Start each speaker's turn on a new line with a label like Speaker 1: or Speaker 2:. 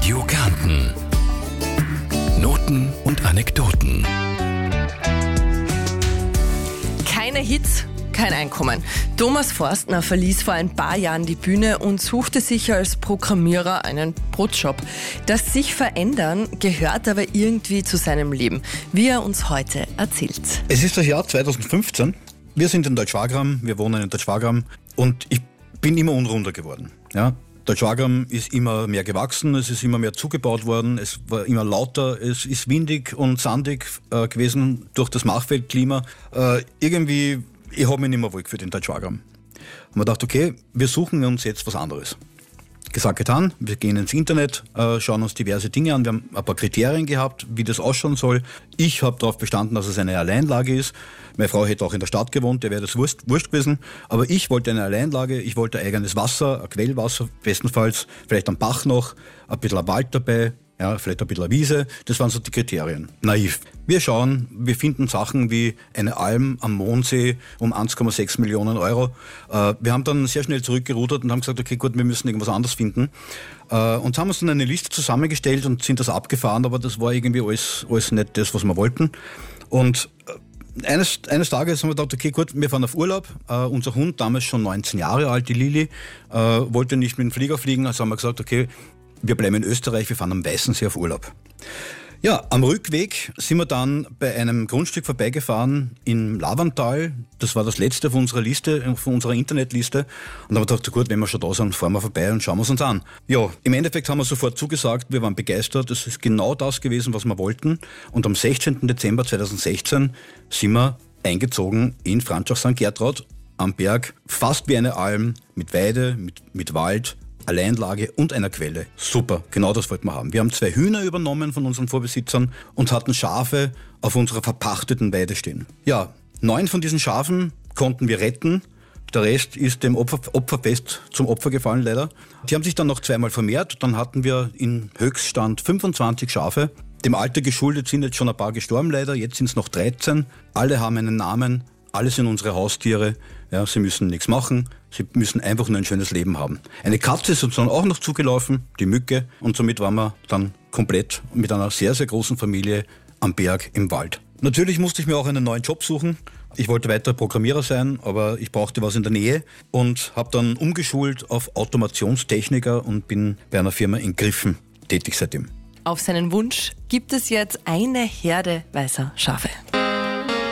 Speaker 1: Radio Kärnten. Noten und Anekdoten.
Speaker 2: Keine Hits, kein Einkommen. Thomas Forstner verließ vor ein paar Jahren die Bühne und suchte sich als Programmierer einen Brotjob. Das sich verändern gehört aber irgendwie zu seinem Leben, wie er uns heute erzählt.
Speaker 3: Es ist das Jahr 2015. Wir sind in Deutschwagram, wir wohnen in Deutschwagram und ich bin immer unrunder geworden. Ja? Deutschwagram ist immer mehr gewachsen, es ist immer mehr zugebaut worden, es war immer lauter, es ist windig und sandig gewesen durch das Machfeldklima. Irgendwie, ich habe mich nicht mehr wohl gefühlt in Deutschwagram. Und man dachte, okay, wir suchen uns jetzt was anderes. Gesagt, getan, wir gehen ins Internet, schauen uns diverse Dinge an. Wir haben ein paar Kriterien gehabt, wie das ausschauen soll. Ich habe darauf bestanden, dass es eine Alleinlage ist. Meine Frau hätte auch in der Stadt gewohnt, der wäre das wurscht gewesen. Aber ich wollte eine Alleinlage, ich wollte eigenes Wasser, ein Quellwasser bestenfalls, vielleicht ein Bach noch, ein bisschen ein Wald dabei, ja, vielleicht ein bisschen eine Wiese. Das waren so die Kriterien. Naiv. Wir schauen, wir finden Sachen wie eine Alm am Mondsee um 1,6 Millionen Euro. Wir haben dann sehr schnell zurückgerudert und haben gesagt, okay, gut, wir müssen irgendwas anderes finden. Und haben uns dann eine Liste zusammengestellt und sind das abgefahren, aber das war irgendwie alles nicht das, was wir wollten. Und eines Tages haben wir gedacht, okay, gut, wir fahren auf Urlaub. Unser Hund, damals schon 19 Jahre alt, die Lili, wollte nicht mit dem Flieger fliegen. Also haben wir gesagt, okay, wir bleiben in Österreich, wir fahren am Weißensee auf Urlaub. Ja, am Rückweg sind wir dann bei einem Grundstück vorbeigefahren im Lavantal. Das war das letzte von unserer Liste, von unserer Internetliste. Und dann haben wir gedacht, gut, wenn wir schon da sind, fahren wir vorbei und schauen wir es uns an. Ja, im Endeffekt haben wir sofort zugesagt, wir waren begeistert. Das ist genau das gewesen, was wir wollten. Und am 16. Dezember 2016 sind wir eingezogen in Franschach St. Gertraud am Berg. Fast wie eine Alm, mit Weide, mit Wald, Alleinlage und einer Quelle. Super, genau das wollten wir haben. Wir haben 2 Hühner übernommen von unseren Vorbesitzern und hatten Schafe auf unserer verpachteten Weide stehen. Ja, 9 von diesen Schafen konnten wir retten. Der Rest ist dem Opferfest zum Opfer gefallen, leider. Die haben sich dann noch 2-mal vermehrt. Dann hatten wir in Höchststand 25 Schafe. Dem Alter geschuldet sind jetzt schon ein paar gestorben, leider. Jetzt sind es noch 13. Alle haben einen Namen. Alle sind unsere Haustiere. Ja, sie müssen nichts machen. Sie müssen einfach nur ein schönes Leben haben. Eine Katze ist uns dann auch noch zugelaufen, die Mücke. Und somit waren wir dann komplett mit einer sehr, sehr großen Familie am Berg im Wald. Natürlich musste ich mir auch einen neuen Job suchen. Ich wollte weiter Programmierer sein, aber ich brauchte was in der Nähe und habe dann umgeschult auf Automationstechniker und bin bei einer Firma in Griffen tätig seitdem.
Speaker 2: Auf seinen Wunsch gibt es jetzt eine Herde weißer Schafe.